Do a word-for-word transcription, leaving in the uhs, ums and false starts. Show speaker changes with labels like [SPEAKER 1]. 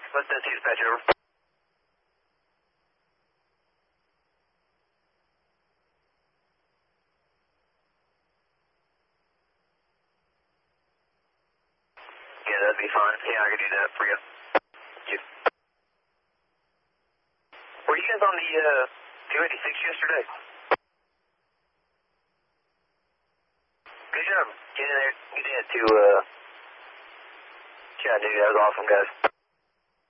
[SPEAKER 1] Let's uh, see dispatch over. Yeah, that'd be fine. Yeah, I could do that for you. Thank you. Were you guys on the uh, two eighty-six yesterday? Good job. Get in there. Get in to uh, Chattanooga. That was awesome, guys.